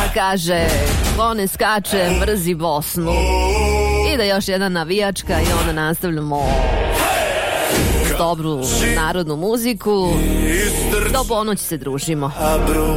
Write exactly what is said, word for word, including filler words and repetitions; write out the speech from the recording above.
kaže ko ne skače mrzi Bosnu. I da još jedna navijačka i onda nastavljamo dobru narodnu muziku. Do ponoći se družimo.